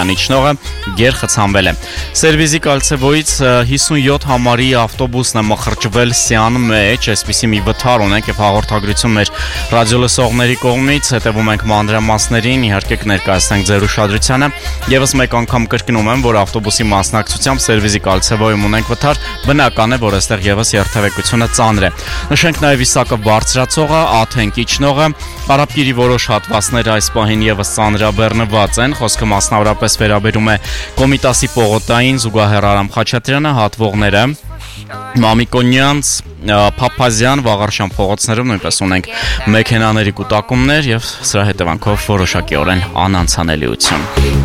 Սարքիսյանն իջնողը գերխցանվել է։ Սերվիզի կալցեվոյից 57 համարի ավտոբուսն է մխրճվել Սյան մեջ, այսպիսի մի վթար ունենք եւ հաղորդագրություն մեր ռադիոլսողների կողմից, հետեւում ենք մանրամասներին, իհարկե կներկայացնենք ձեր ուշադրությանը։ Եվս մեկ անգամ կրկնում եմ, որ ավտոբուսի մասնակցությամբ սերվիզի կալցեվոյում ունենք վթար, բնական է, որ այստեղ եւս երթևեկությունը ծանր է։ Նշենք նաեւ Իսակը բարձրացողը, Աթենք իջնողը, Արաբկիրի որոշ հատվածներ այս պահին եւս ծանրաբեռնված են, խոսքը մասնավորապես վերաբերում է Կոմիտասի պողոտային, Զուգահեռ Արամ Խաչատրյանը, հատվողները Մամիկոնյանց, Փափազյան, Վաղարշան փողոցներում նույնպես ունենք մեքենաների կուտակումներ եւ սրա հետևանքով որոշակիորեն անանցանելիություն։